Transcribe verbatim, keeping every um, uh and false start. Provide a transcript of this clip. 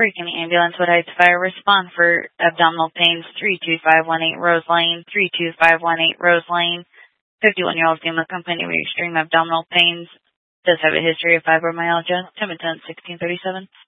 Breaking ambulance would identify a respond for abdominal pains, three two five one eight Rose Lane, three two five one eight Rose Lane. fifty-one-year-old female complaining of extreme abdominal pains. Does have a history of fibromyalgia. Tim and ten, sixteen thirty-seven.